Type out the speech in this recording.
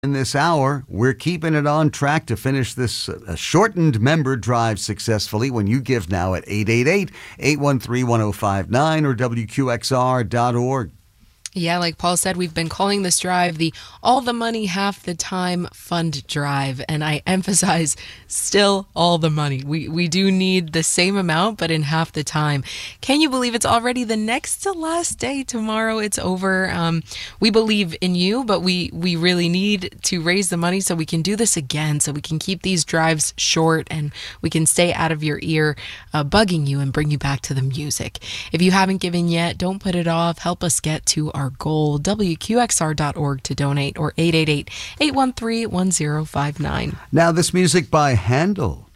in this hour. We're keeping it on track to finish this shortened member drive successfully when you give now at 888-813-1059 or WQXR.org. Yeah, like Paul said, we've been calling this drive the All the Money Half the Time Fund Drive. And I emphasize, still all the money. We do need the same amount, but in half the time. Can you believe it's already the next to last day? Tomorrow it's over. We believe in you, but we really need to raise the money so we can do this again, so we can keep these drives short and we can stay out of your ear, bugging you and bring you back to the music. If you haven't given yet, don't put it off. Help us get to our goal. WQXR.org to donate or 888-813-1059. Now this music by Handel.